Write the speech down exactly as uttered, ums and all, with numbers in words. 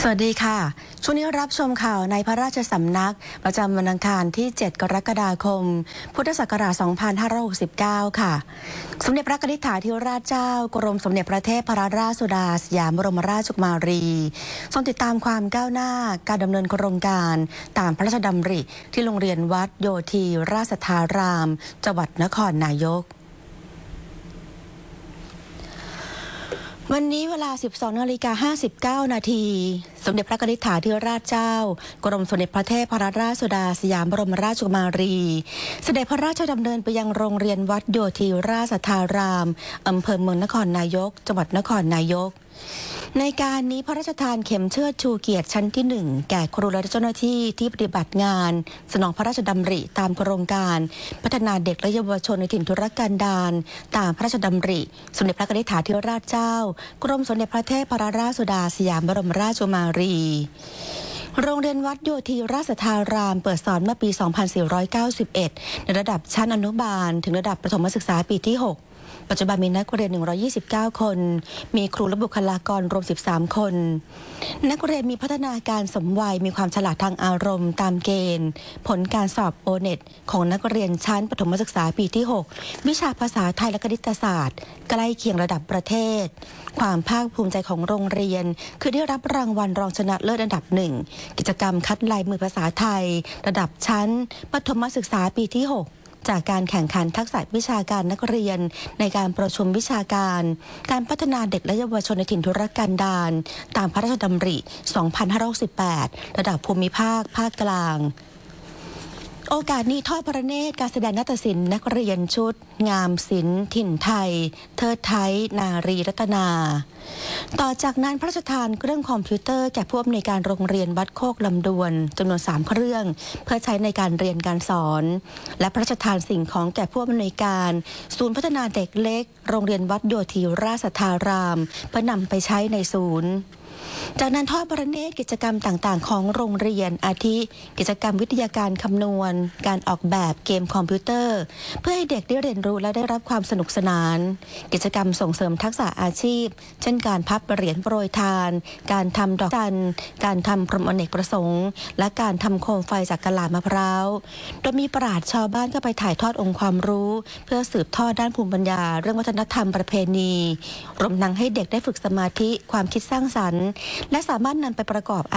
สวัสดีค่ะช่วงนี้รับชมข่าวในพระราชสำนักประจำวันอังคารที่ เจ็ด กรกฎาคม พุทธศักราช สองพันห้าร้อยหกสิบเก้า ค่ะสมเด็จพระนิธิถาธิราชเจ้ากรมสมเด็จพระเทพรัตนราชสุดาสยามบรมราชกุมารีทรงติดตามความก้าวหน้าการดำเนินโครงการตามพระราชดำริที่โรงเรียนวัดโยธีราชสัทธารามจังหวัดนครนายกวันนี้เวลา สิบสองนาฬิกาห้าสิบเก้า นาทีสมเด็จพระนิธิถาธิราชเจ้ากรมสมเด็จพระเทพรัตนราชสุดาสยามบรมราชกุมารีเสด็จพระราชดำเนินไปยังโรงเรียนวัดโยธีราชสัทธารามอำเภอเมืองนครนายกจังหวัดนครนายกในการนี้พระราชทานเข็มเชิดชูเกียรติชั้นที่หนึ่งแก่ครูและเจ้าหน้าที่ที่ปฏิบัติงานสนองพระราชดำริตามโครงการพัฒนาเด็กและเยาวชนในถิ่นทุรกันดารตามพระราชดำริสมเด็จพระนิธิถาธิราชเจ้ากรมสมเด็จพระเทพรัตนราชสุดาสยามบรมราชกุมารีโรงเรียนวัดโยธีราชสัทธารามเปิดสอนเมื่อปี สองพันสี่ร้อยเก้าสิบเอ็ด ในระดับชั้นอนุบาลถึงระดับประถมศึกษาปีที่หกปัจจุบันมีนักเรียนหนึ่งร้อยยี่สิบเก้าคนมีครูและบุคลากรรวมสิบสามคนนักเรียนมีพัฒนาการสมวัยมีความฉลาดทางอารมณ์ตามเกณฑ์ผลการสอบโอเน็ตของนักเรียนชั้นประถมศึกษาปีที่หกวิชาภาษาไทยและคณิตศาสตร์ใกล้เคียงระดับประเทศความภาคภูมิใจของโรงเรียนคือได้รับรางวัลรองชนะเลิศอันดับหนึ่งกิจกรรมคัดลายมือภาษาไทยระดับชั้นประถมศึกษาปีที่หกจากการแข่งขันทักษะวิชาการนักเรียนในการประชุมวิชาการการพัฒนาเด็กและเยาวชนในถิ่นทุรกันดารตามพระราชดำริ สองพันห้าร้อยสิบแปด ระดับภูมิภาคภาคกลางโอกาสนี้ทอดพระเนตรการแสดงนาฏศิลป์นักเรียนชุดงามศิลป์ถิ่นไทยเทิดไทยนารีรัตนาต่อจากนั้นพระราชทานเครื่องคอมพิวเตอร์แก่ผู้อำนวยการโรงเรียนวัดโคกลำดวนจำนวนสามเครื่องเพื่อใช้ในการเรียนการสอนและพระราชทานสิ่งของแก่ผู้อำนวยการศูนย์พัฒนาเด็กเล็กโรงเรียนวัดโยธีราชสัทธารามเพื่อนำไปใช้ในศูนย์จากนั้นทอดพระเนตรกิจกรรมต่างๆของโรงเรียนอาทิกิจกรรมวิทยาการคำนวณการออกแบบเกมคอมพิวเตอร์เพื่อให้เด็กได้เรียนรู้และได้รับความสนุกสนานกิจกรรมส่งเสริมทักษะอาชีพเช่นการพับเหรียญโปรยทานการทำดอกจันการทำพรมอเนกประสงค์และการทำโคมไฟจากกะลามะพร้าวโดยมีปราชญ์ชาวบ้านก็ไปถ่ายทอดองค์ความรู้เพื่อสืบทอดด้านภูมิปัญญาเรื่องวัฒนธรรมประเพณีรวมทั้งให้เด็กได้ฝึกสมาธิความคิดสร้างสรรค์และสามารถนำไปประกอบ